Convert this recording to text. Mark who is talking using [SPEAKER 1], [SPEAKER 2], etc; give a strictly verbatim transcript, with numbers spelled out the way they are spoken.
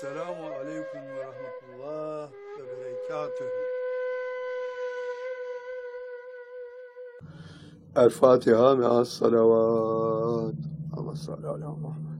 [SPEAKER 1] Selamun Aleyküm ve Rahmetullah ve Berekatühü. El Fatiha me'as salavat. Ama sallallahu